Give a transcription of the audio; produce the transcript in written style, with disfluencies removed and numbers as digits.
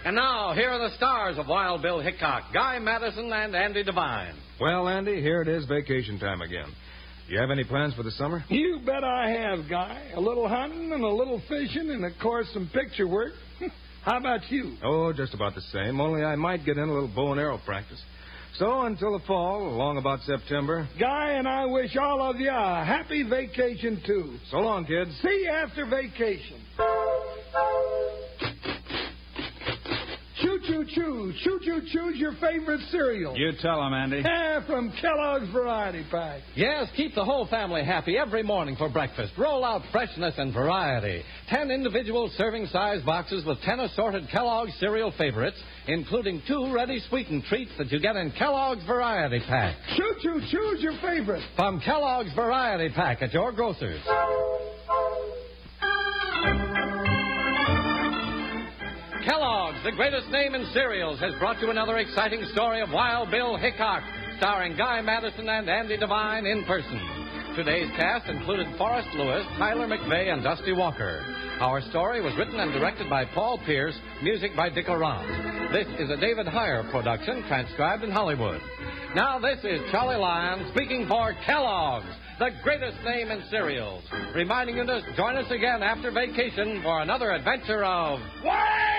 And now, here are the stars of Wild Bill Hickok, Guy Madison and Andy Devine. Well, Andy, here it is, vacation time again. You have any plans for the summer? You bet I have, Guy. A little hunting and a little fishing and, of course, some picture work. How about you? Oh, just about the same, only I might get in a little bow and arrow practice. So, until the fall, along about September. Guy and I wish all of you a happy vacation, too. So long, kids. See you after vacation. Choo-choo-choo. Choo-choo-choo's your favorite cereal. You tell them, Andy. From Kellogg's Variety Pack. Yes, keep the whole family happy every morning for breakfast. Roll out freshness and variety. 10 individual serving size boxes with 10 assorted Kellogg's cereal favorites, including 2 ready sweetened treats that you get in Kellogg's Variety Pack. Choo-choo-choo's your favorite. From Kellogg's Variety Pack at your grocer's. Kellogg's, the greatest name in cereals, has brought you another exciting story of Wild Bill Hickok, starring Guy Madison and Andy Devine in person. Today's cast included Forrest Lewis, Tyler McVeigh, and Dusty Walker. Our story was written and directed by Paul Pierce, music by Dick Arant. This is a David Heyer production, transcribed in Hollywood. Now this is Charlie Lyon speaking for Kellogg's, the greatest name in cereals, reminding you to join us again after vacation for another adventure of... Wild